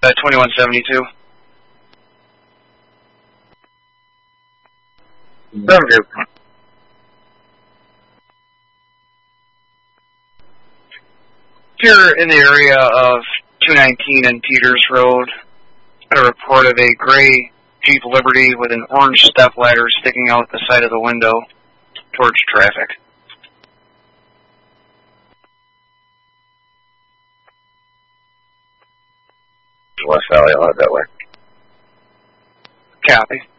2172. Affirmative. Here in the area of 219 and Peters Road, got a report of a gray Jeep Liberty with an orange step ladder sticking out the side of the window towards traffic. West Valley, I'll head that way. Copy.